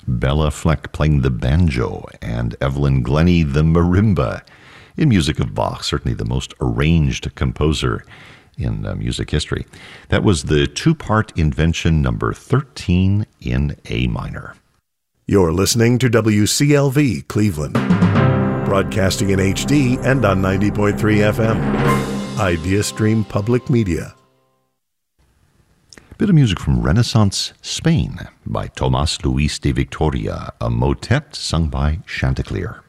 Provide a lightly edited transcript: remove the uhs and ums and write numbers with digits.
Bella Fleck playing the banjo, and Evelyn Glennie the marimba. In music of Bach, certainly the most arranged composer in music history. That was the two-part invention number 13 in A minor. You're listening to WCLV Cleveland, broadcasting in HD and on 90.3 FM. IdeaStream Public Media. Bit of music from Renaissance Spain by Tomás Luis de Victoria, a motet sung by Chanticleer.